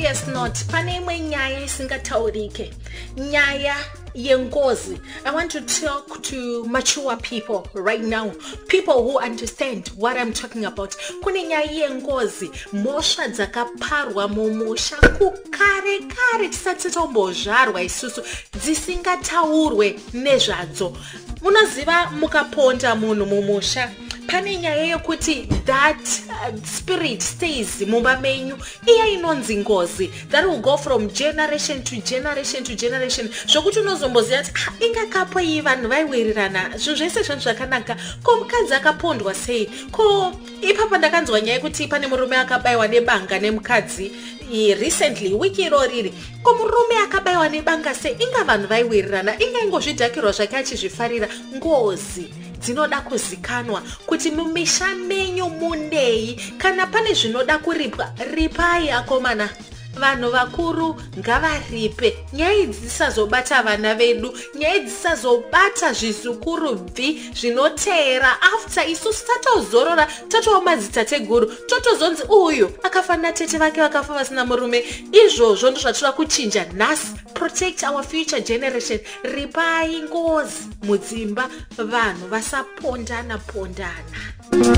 serious note, pane imwe nyaya isingataurike, nyaya yengozi. I want to talk to mature people right now, people who understand what I'm talking about. Kune nyaya yengozi, mhosva dzakaparwa mumusha kare tisati tombozvarwa isusu, dzisingataurwe nezvadzo. Munoziva mukaponda munhu mumusha, pane nyaya yokuti that spirit stays mumba menyu, iya inonzi ngozi, that will go from generation to generation to generation. Zvokuti unozomboziva kuti ingakapo iyi vanhu vaiwirirana, zvinhu zvese zvinhu zvakanaka, ko mukadzi akapondwa sei? Ko ipapa ndakanzwa nyaya yekuti pane murume akabayiwa nebanga nemukadzi recently, wiki iroriri, ko murume akabayiwa nebanga sei? Inga vanhu vaiwirirana, inga ingozvidhakirwa zvake achizvifarira. Ngozi dzinoda kuzikanwa kuti mumisha menyu munei. Kana pane zvinoda kuripwa, ripai akomana. Vanhu vakuru ngavaripe. Nyaya dzisazobata vana vedu, nyaya dzisazobata zvizukuru bvi zvinoteera. After isusu tatozorora, tatowa madzitateguru, totozonzi uyu akafanira tete vake vakafa vasina murume. Izvozvo ndizvo zvatoda kuchinja nhasi. Protect our future generation. Ripai ngozi mudzimba, vanhu vasapondana pondana.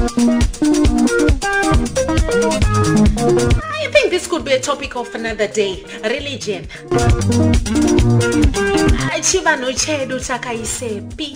I think this could be a topic of another day. Religion. Chivanhu chedu takaisepi.